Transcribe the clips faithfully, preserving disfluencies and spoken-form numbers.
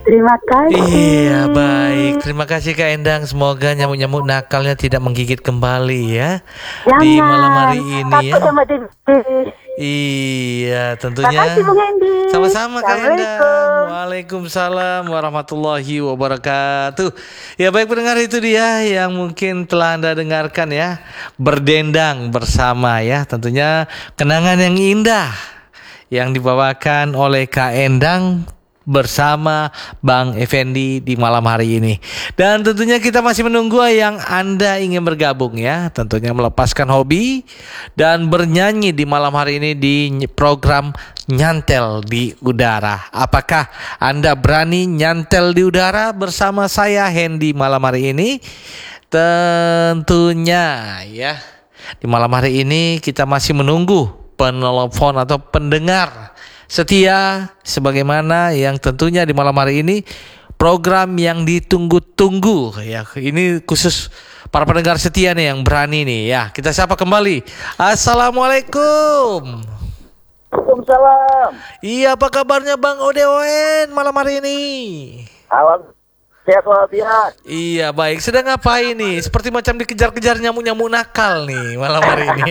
Terima kasih. Iya, baik. Terima kasih Kak Endang. Semoga nyamuk-nyamuk nakalnya tidak menggigit kembali ya. Jangan. Di malam hari ini Takut ya. sama diri. Iya, tentunya. Makasih Bung Hendy. Sama-sama Kak Endang. Assalamualaikum. Waalaikumsalam warahmatullahi wabarakatuh. Ya baik pendengar, itu dia yang mungkin telah Anda dengarkan ya. Berdendang bersama ya. Tentunya kenangan yang indah yang dibawakan oleh Kak Endang bersama Bang Effendi di malam hari ini. Dan tentunya kita masih menunggu yang Anda ingin bergabung ya. Tentunya melepaskan hobi dan bernyanyi di malam hari ini di program Nyantel di Udara. Apakah Anda berani nyantel di udara bersama saya Hendy malam hari ini? Tentunya ya. Di malam hari ini kita masih menunggu penelpon atau pendengar setia, sebagaimana yang tentunya di malam hari ini program yang ditunggu-tunggu ya. Ini khusus para pendengar setia nih yang berani nih ya. Kita sapa kembali. Assalamualaikum. Waalaikumsalam. Iya, apa kabarnya Bang Odewen malam hari ini? Alam sehat walafiat. Iya, baik. Sedang ngapain nih? Seperti macam dikejar-kejar nyamuk-nyamuk nakal nih malam hari ini.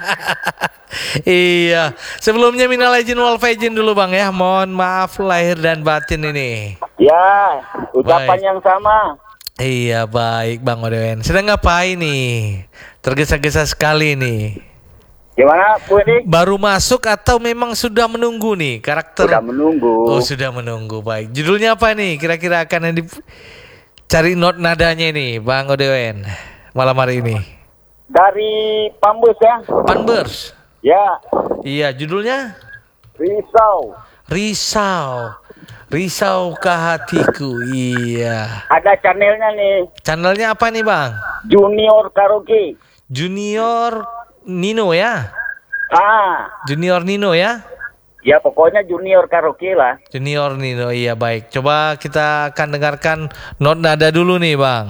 Iya, sebelumnya minal aidin wal faizin dulu Bang ya. Mohon maaf lahir dan batin ini. Ya, ucapan Baik. yang sama. Iya, baik Bang Odewen. Sedang ngapain nih? Tergesa-gesa sekali nih. Gimana Bu ini? Baru masuk atau memang sudah menunggu nih karakter? Sudah menunggu. Oh, sudah menunggu. Baik. Judulnya apa nih? Kira-kira akan yang dicari not nadanya nih Bang Odewen malam hari ini. Dari Pambus ya. Panbers. Ya, Iya, judulnya risau. Risau. Risaukah hatiku? Iya. Ada channelnya nih, Channelnya apa nih Bang? Junior Karaoke. Junior Nino ya? Ah, Junior Nino ya? ya pokoknya Junior Karaoke lah. Junior Nino, iya baik. Coba kita akan dengarkan not nada dulu nih Bang.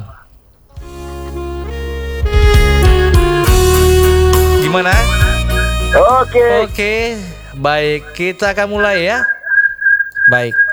Gimana? Oke. Oke, baik. Kita akan mulai ya. Baik.